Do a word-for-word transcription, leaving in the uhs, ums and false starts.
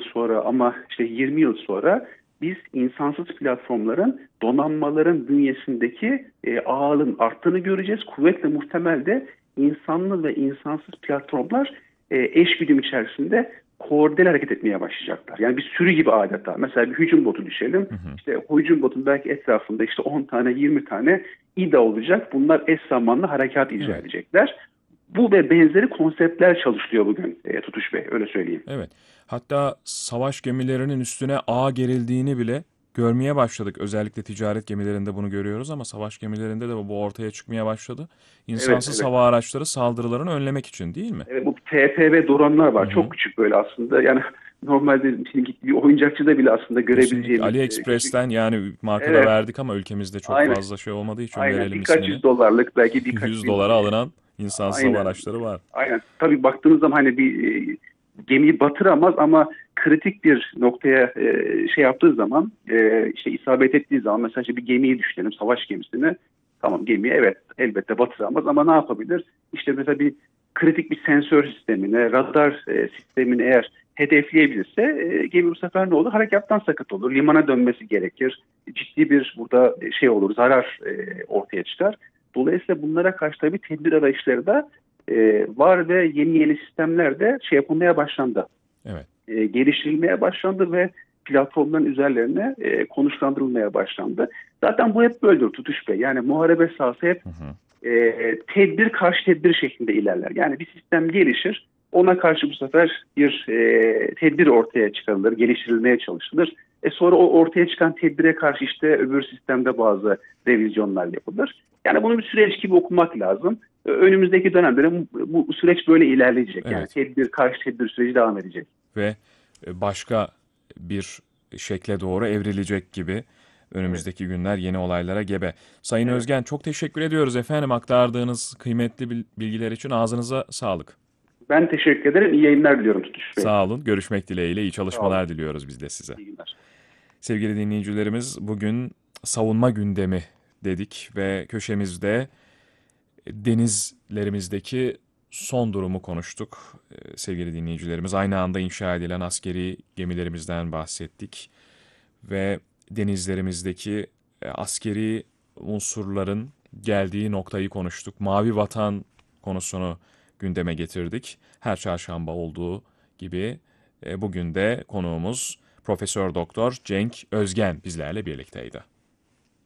sonra ama işte yirmi yıl sonra biz insansız platformların, donanmaların bünyesindeki e, ağırlığın arttığını göreceğiz. Kuvvetle muhtemel de insanlı ve insansız platformlar e, eş güdüm içerisinde koordineli hareket etmeye başlayacaklar. Yani bir sürü gibi adeta. Mesela bir hücum botu düşelim. Hı hı. İşte o hücum botun belki etrafında işte on tane yirmi tane İ D A olacak. Bunlar eş zamanlı harekat icra Evet. edecekler. Bu ve benzeri konseptler çalışılıyor bugün e, Tutuş Bey, öyle söyleyeyim. Evet. Hatta savaş gemilerinin üstüne ağ gerildiğini bile görmeye başladık. Özellikle ticaret gemilerinde bunu görüyoruz ama savaş gemilerinde de bu ortaya çıkmaya başladı. Evet, İnsansız evet. hava araçları saldırılarını önlemek için, değil mi? Evet, bu T P V dronlar Hı var. Çok hı. küçük böyle aslında. Yani normalde şimdi bir oyuncakçıda bile aslında Kesinlikle. görebileceğimiz e, küçük. AliExpress'ten, yani markada Evet, verdik ama ülkemizde çok aynen. fazla şey olmadığı için Aynen. verelim Birkaç ismini. yüz dolarlık, belki birkaç yüz bin. dolara e, alınan insansız hava Aynen. araçları var. Aynen. Tabii baktığınız zaman hani bir e, gemiyi batıramaz ama kritik bir noktaya e, şey yaptığı zaman, e, işte isabet ettiği zaman, mesela işte bir gemiyi düşünelim, savaş gemisini. Tamam, gemiyi evet elbette batıramaz ama ne yapabilir? İşte mesela bir kritik bir sensör sistemine, radar e, sistemini eğer hedefleyebilirse e, gemi bu sefer ne olur? Harekattan sakıt olur. Limana dönmesi gerekir. Ciddi bir burada şey olur, zarar e, ortaya çıkar. Dolayısıyla bunlara karşı tabii tedbir arayışları da e, var ve yeni yeni sistemler de şey yapılmaya başlandı. Evet. E, geliştirilmeye başlandı ve platformların üzerlerine e, konuşlandırılmaya başlandı. Zaten bu hep böyledir Tutuş Bey. Yani muharebe sahası hep Hı hı. e, tedbir karşı tedbir şeklinde ilerler. Yani bir sistem gelişir, ona karşı bu sefer bir e, tedbir ortaya çıkarılır, geliştirilmeye çalışılır. E sonra o ortaya çıkan tedbire karşı işte öbür sistemde bazı revizyonlar yapılır. Yani bunu bir süreç gibi okumak lazım. E, Önümüzdeki dönemde bu, bu süreç böyle ilerleyecek. Yani Evet. tedbir karşı tedbir süreci devam edecek. Ve e, başka bir şekle doğru evrilecek gibi Evet, önümüzdeki günler yeni olaylara gebe. Sayın evet. Özgen, çok teşekkür ediyoruz efendim aktardığınız kıymetli bil- bilgiler için. Ağzınıza sağlık. Ben teşekkür ederim. İyi yayınlar diliyorum Tutuş Bey. Sağ olun. Görüşmek dileğiyle. İyi Sağ olun. çalışmalar diliyoruz biz de size. İyi günler. Sevgili dinleyicilerimiz, bugün savunma gündemi dedik ve köşemizde denizlerimizdeki son durumu konuştuk. Ee, Sevgili dinleyicilerimiz, aynı anda inşa edilen askeri gemilerimizden bahsettik ve denizlerimizdeki e, askeri unsurların geldiği noktayı konuştuk. Mavi Vatan konusunu gündeme getirdik. Her çarşamba olduğu gibi e, bugün de konuğumuz Profesör Doktor Cenk Özgen bizlerle birlikteydi.